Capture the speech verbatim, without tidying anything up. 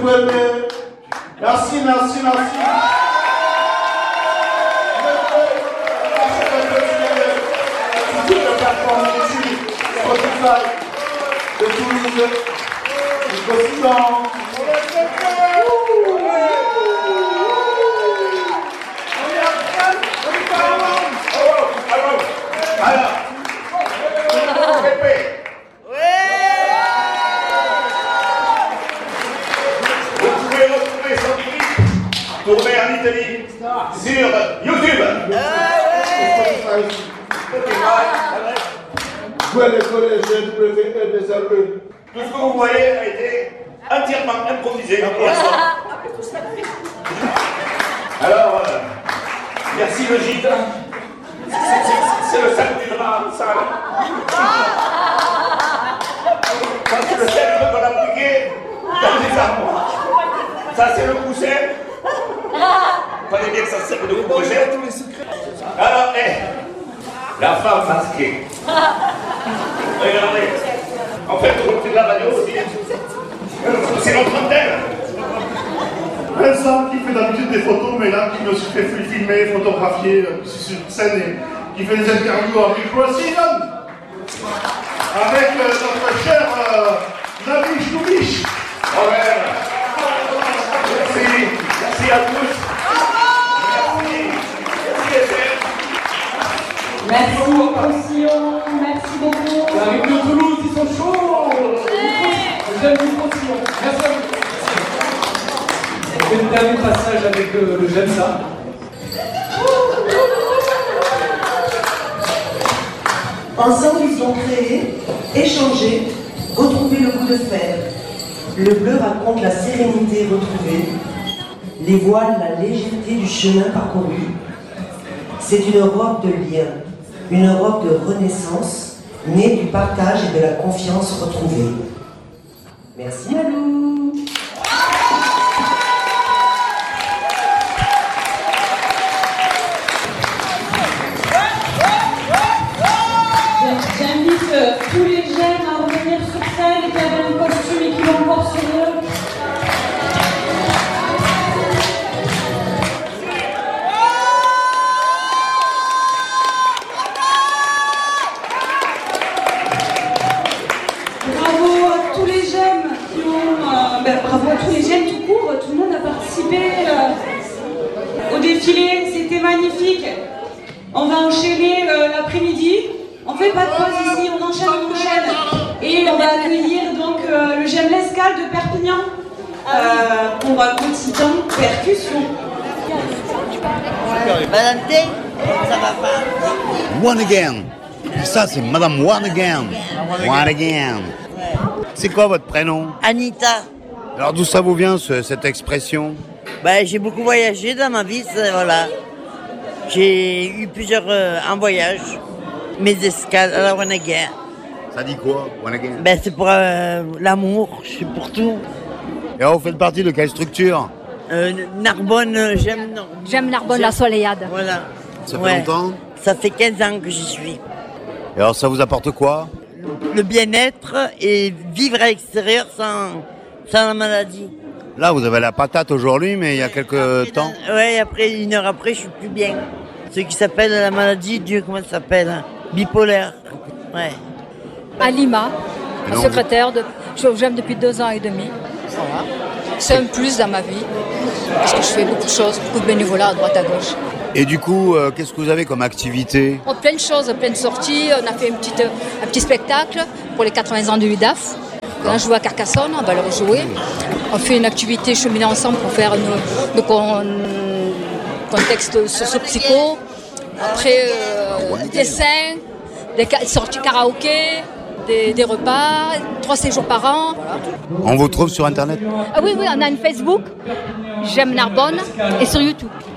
premier. Merci, merci, merci. Toutes les plateformes YouTube, Spotify, de Toulouse, du Occident. Alors, Pépé. Vous pouvez retrouver son clip tourné en Italie sur YouTube. Vous les collégiens W E des Alpes. Tout ce que vous voyez a été entièrement improvisé hier soir. Alors, euh, merci le gîte. C'est le sac du drap sale. Ça, c'est le sac qu'on a appliqué dans les armoires. Ça, c'est le coussin. Fallait bien que ça serve de couche. Alors, hé, la femme masquée. Regardez. En fait, on fait de la radio aussi. C'est notre antenne. Vincent qui fait d'habitude des photos, mais là qui me fait filmer, photographier sur scène et qui fait des interviews avec Rossy avec euh, notre cher euh, Nabish Loubish. Robert. Merci. Merci à tous. Merci. Merci aux postillons, merci beaucoup. Avec de Toulouse, ils sont chauds. J'aime les postillons. Merci à vous. Et le dernier passage avec le, le j'aime ça. Ensemble, ils ont créé, échangé, retrouvé le goût de faire. Le bleu raconte la sérénité retrouvée, les voiles, la légèreté du chemin parcouru. C'est une Europe de lien, une Europe de renaissance, née du partage et de la confiance retrouvée. Merci Malou. J'invite euh, tous les jeunes à revenir sur scène et qui avaient un costume et qui l'ont encore sur eux. Bravo à tous les jeunes qui ont, euh, ben, bravo à tous les jeunes tout court, tout le monde a participé euh, au défilé, c'était magnifique. On va enchaîner euh, l'après-midi. On fait pas de pause ici, on enchaîne, on enchaîne. Et on va accueillir donc euh, le J'aime l'Escale de Perpignan euh, pour un petit temps percussion. Valentin, ça va pas. One again. Ça, c'est Madame One again. One again. C'est quoi votre prénom? Anita. Alors d'où ça vous vient ce- cette expression? Ben, j'ai beaucoup voyagé dans ma vie, c'est- voilà. J'ai eu plusieurs euh, en voyage. Mes escales à la One again. Ça dit quoi? One again. Ben, c'est pour euh, l'amour, je suis pour tout. Et alors vous faites partie de quelle structure? Euh, Narbonne, euh, j'aime Narbonne. J'aime Narbonne, la Soleillade. Voilà. Ça fait Ouais. longtemps? Ça fait quinze ans que j'y suis. Et alors ça vous apporte quoi? Le bien-être et vivre à l'extérieur sans, sans la maladie. Là vous avez la patate aujourd'hui, mais il y a quelques temps. Ouais, après, une heure après, je suis plus bien. Ce qui s'appelle la maladie, Dieu, comment ça s'appelle hein? Bipolaire. Ouais. À Lima, Et donc, secrétaire, de, je- j'aime depuis deux ans et demi. Voilà. C'est un plus dans ma vie, parce que je fais beaucoup de choses, beaucoup de bénévolat à droite à gauche. Et du coup, euh, qu'est-ce que vous avez comme activité? Oh, plein de choses, plein de sorties. On a fait une petite, un petit spectacle pour les quatre-vingts ans de l'U D A F. On a joué à Carcassonne, on va le rejouer. On fait une activité cheminée ensemble pour faire une, donc on, contexte socio-psycho. Après, euh, des dessins, des ca- sorties karaoké, des, des repas, trois séjours par an. On vous trouve sur Internet? Ah oui, oui, on a une Facebook, J'aime Narbonne, et sur YouTube.